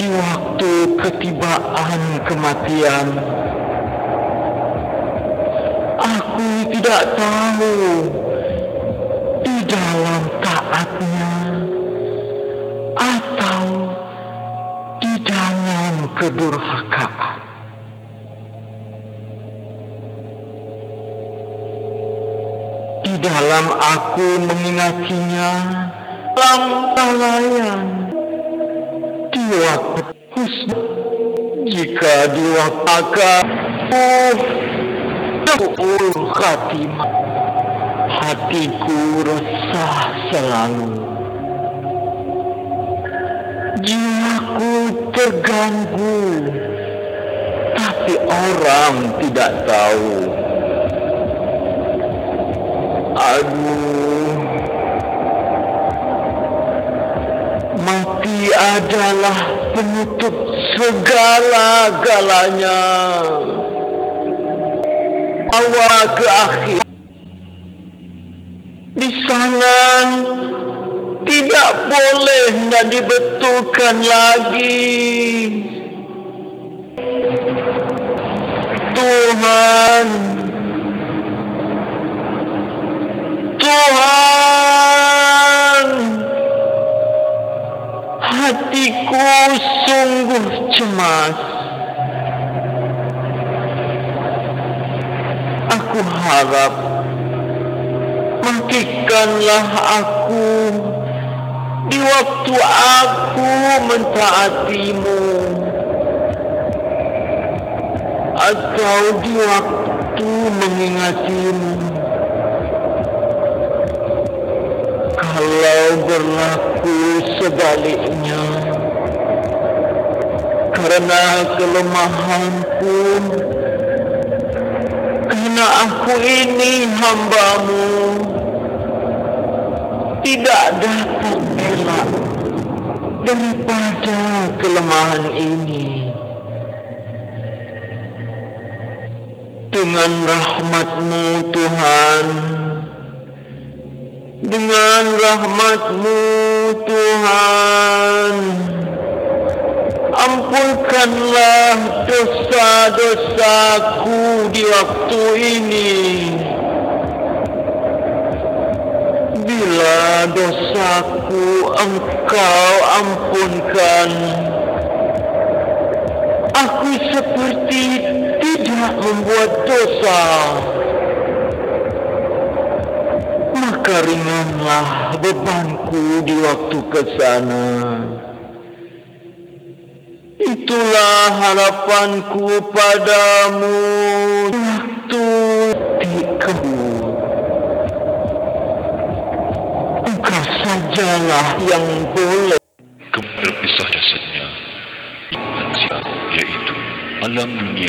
di waktu ketibaan kematian, aku tidak tahu di dalam taatnya atau di dalam kedurhakaan. Di dalam aku mengingatinya dalam kelalaian, di waktu husna, jika di waktu aku khatimah, hatiku resah selalu, jiwaku terganggu, tapi orang tidak tahu. Aduh, mati adalah penutup segala-galanya. Bawa ke akhir. Di sana tidak boleh dan dibetulkan lagi. Tuhan, hatiku sungguh cemas. Aku harap matikanlah aku di waktu aku mentaatimu, atau di waktu mengingatimu. Kalau berlaku sebaliknya, karena kelemahanku, karena aku ini hamba-Mu, tidak dapat elak daripada kelemahan ini. Dengan rahmat-Mu Tuhan, dengan rahmat-Mu Tuhan, ampunkanlah dosa-dosaku di waktu ini. Bila dosaku Engkau ampunkan, aku seperti tidak membuat dosa. Maka ringanlah bebanku di waktu kesana. Itulah harapanku padamu waktu dikau. Engkau sajalah yang boleh. Kemudian kisah jasadnya, yaitu alam dunia.